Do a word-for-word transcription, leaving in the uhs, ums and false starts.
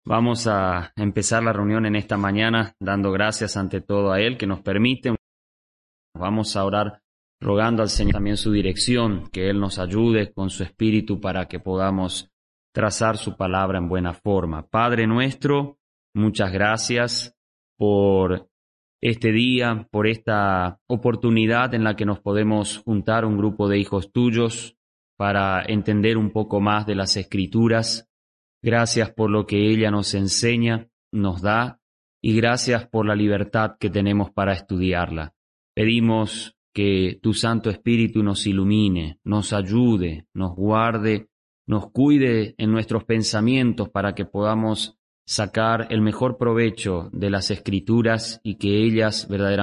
Vamos a empezar la reunión en esta mañana dando gracias ante todo a Él que nos permite. Vamos a orar rogando al Señor también su dirección, que Él nos ayude con su espíritu para que podamos trazar su palabra en buena forma. Padre nuestro, muchas gracias por este día, por esta oportunidad en la que nos podemos juntar un grupo de hijos tuyos para entender un poco más de las Escrituras. Gracias por lo que ella nos enseña, nos da, y gracias por la libertad que tenemos para estudiarla. Pedimos que tu Santo Espíritu nos ilumine, nos ayude, nos guarde, nos cuide en nuestros pensamientos para que podamos sacar el mejor provecho de las Escrituras y que ellas verdaderamente